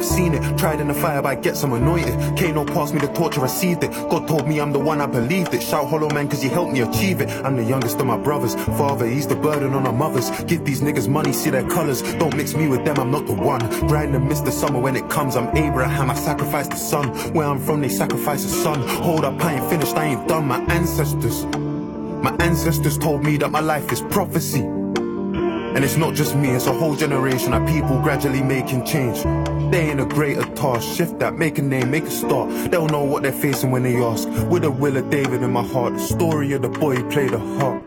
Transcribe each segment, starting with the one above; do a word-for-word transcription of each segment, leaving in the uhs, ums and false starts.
never seen it. Tried in the fire, but I get some anointed. Kano passed me the torch, I received it. God told me I'm the one, I believed it. Shout hollow man, cause he helped me achieve it. I'm the youngest of my brothers. Father, he's the burden on our mothers. Give these niggas money, see their colors. Don't mix me with them, I'm not the one. Grind and miss the summer when it comes. I'm Abraham, I sacrificed the son. Where I'm from, they sacrifice the son. Hold up, I ain't finished, I ain't done. My ancestors, my ancestors told me that my life is prophecy. And it's not just me, it's a whole generation of people gradually making change. They ain't a greater task, shift that, make a name, make a start. They'll know what they're facing when they ask. With a will of David in my heart, the story of the boy who played the harp.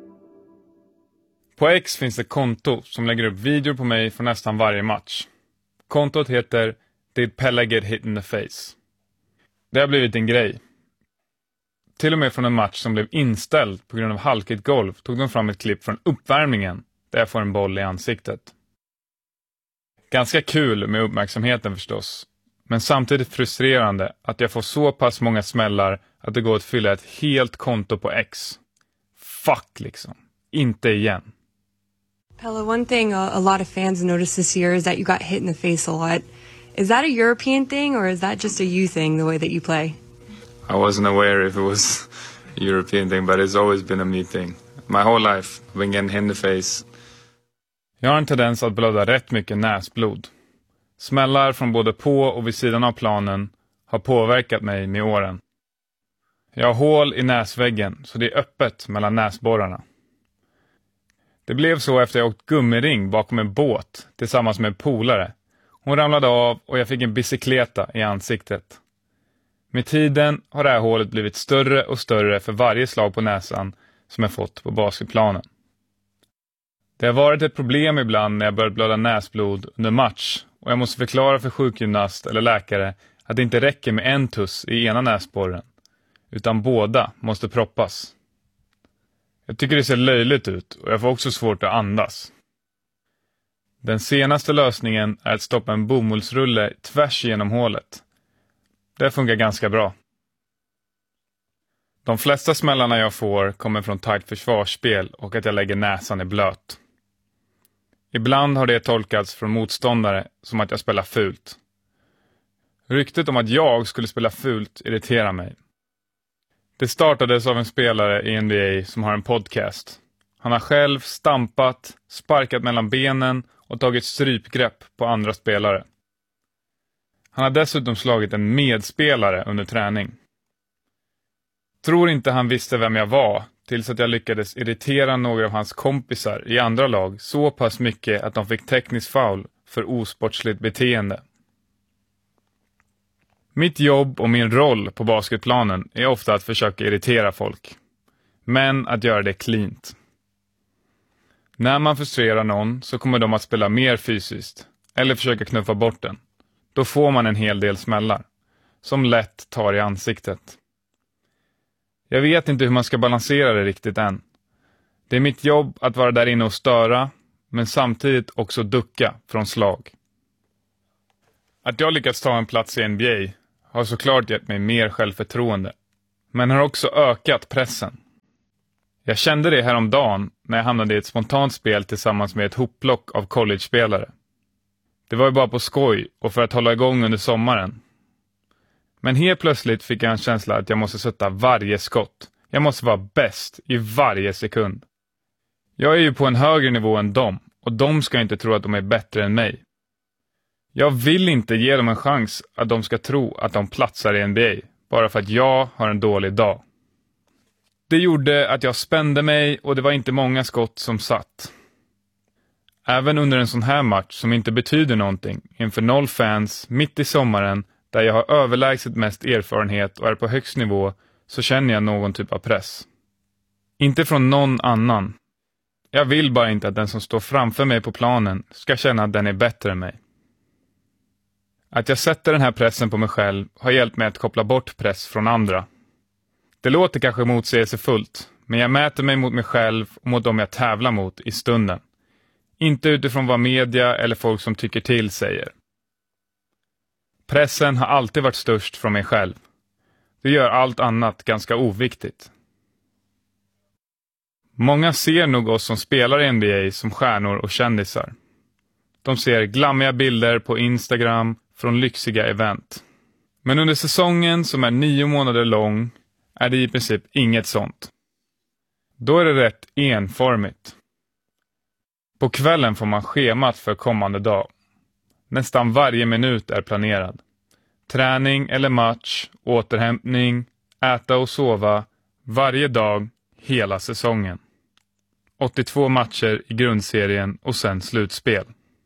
På X finns det konto som lägger upp videor på mig för nästan varje match. Kontot heter Did Pelle Get Hit in the Face? Det har blivit en grej. Till och med från en match som blev inställd på grund av halkigt golv tog de fram ett klipp från uppvärmningen där jag får en boll i ansiktet. Ganska kul med uppmärksamheten förstås, men samtidigt frustrerande att jag får så pass många smällar att det går att fylla ett helt konto på X. Fuck liksom. Inte igen. Pelle, one thing a, a lot of fans noticed this year is that you got hit in the face a lot. Is that a European thing or is that just a you thing, the way that you play? I wasn't aware if it was a European thing, but it's always been a me thing. My whole life, I've been getting hit in the face. Jag har en tendens att blöda rätt mycket näsblod. Smällar från både på och vid sidan av planen har påverkat mig med åren. Jag har hål i näsväggen så det är öppet mellan näsborrarna. Det blev så efter jag åkt gummiring bakom en båt tillsammans med en polare. Hon ramlade av och jag fick en bicykleta i ansiktet. Med tiden har det här hålet blivit större och större för varje slag på näsan som jag fått på basketplanen. Det har varit ett problem ibland när jag börjat blöda näsblod under match och jag måste förklara för sjukgymnast eller läkare att det inte räcker med en tuss i ena näsborren, utan båda måste proppas. Jag tycker det ser löjligt ut och jag får också svårt att andas. Den senaste lösningen är att stoppa en bomullsrulle tvärs genom hålet. Det funkar ganska bra. De flesta smällarna jag får kommer från tajt försvarsspel och att jag lägger näsan i blöt. Ibland har det tolkats från motståndare som att jag spelar fult. Ryktet om att jag skulle spela fult irriterar mig. Det startades av en spelare i N B A som har en podcast. Han har själv stampat, sparkat mellan benen och tagit strypgrepp på andra spelare. Han har dessutom slagit en medspelare under träning. Tror inte han visste vem jag var tills att jag lyckades irritera några av hans kompisar i andra lag så pass mycket att de fick teknisk foul för osportsligt beteende. Mitt jobb och min roll på basketplanen är ofta att försöka irritera folk. Men att göra det cleant. När man frustrerar någon så kommer de att spela mer fysiskt eller försöka knuffa bort den. Då får man en hel del smällar som lätt tar i ansiktet. Jag vet inte hur man ska balansera det riktigt än. Det är mitt jobb att vara där inne och störa, men samtidigt också ducka från slag. Att jag lyckats ta en plats i N B A har såklart gett mig mer självförtroende, men har också ökat pressen. Jag kände det häromdagen när jag hamnade i ett spontant spel tillsammans med ett hopplock av college-spelare. Det var ju bara på skoj och för att hålla igång under sommaren. Men helt plötsligt fick jag en känsla att jag måste sätta varje skott. Jag måste vara bäst i varje sekund. Jag är ju på en högre nivå än dem och de ska inte tro att de är bättre än mig. Jag vill inte ge dem en chans att de ska tro att de platsar i N B A bara för att jag har en dålig dag. Det gjorde att jag spände mig och det var inte många skott som satt. Även under en sån här match som inte betyder någonting inför noll fans mitt i sommaren där jag har överlägset mest erfarenhet och är på högst nivå så känner jag någon typ av press. Inte från någon annan. Jag vill bara inte att den som står framför mig på planen ska känna att den är bättre än mig. Att jag sätter den här pressen på mig själv har hjälpt mig att koppla bort press från andra. Det låter kanske motsägelsefullt, men jag mäter mig mot mig själv och mot dem jag tävlar mot i stunden. Inte utifrån vad media eller folk som tycker till säger. Pressen har alltid varit störst från mig själv. Det gör allt annat ganska oviktigt. Många ser nog oss som spelar i N B A som stjärnor och kändisar. De ser glammiga bilder på Instagram, från lyxiga event. Men under säsongen som är nio månader lång är det i princip inget sånt. Då är det rätt enformigt. På kvällen får man schemat för kommande dag. Nästan varje minut är planerad. Träning eller match, återhämtning, äta och sova, varje dag, hela säsongen. åttiotvå matcher i grundserien och sen slutspel.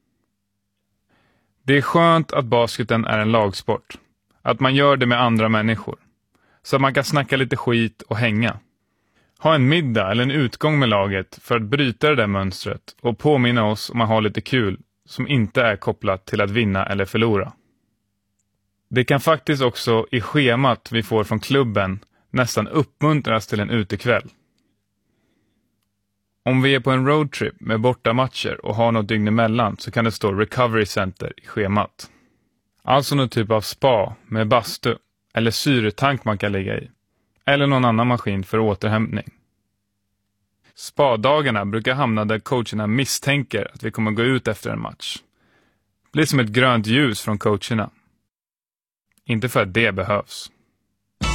Det är skönt att basketen är en lagsport. Att man gör det med andra människor. Så att man kan snacka lite skit och hänga. Ha en middag eller en utgång med laget för att bryta det där mönstret och påminna oss om att ha lite kul som inte är kopplat till att vinna eller förlora. Det kan faktiskt också i schemat vi får från klubben nästan uppmuntras till en utekväll. Om vi är på en roadtrip med bortamatcher och har något dygn emellan så kan det stå Recovery Center i schemat. Alltså någon typ av spa med bastu eller syretank man kan ligga i. Eller någon annan maskin för återhämtning. Spa-dagarna brukar hamna där coacherna misstänker att vi kommer gå ut efter en match. Det blir som ett grönt ljus från coacherna. Inte för att det behövs.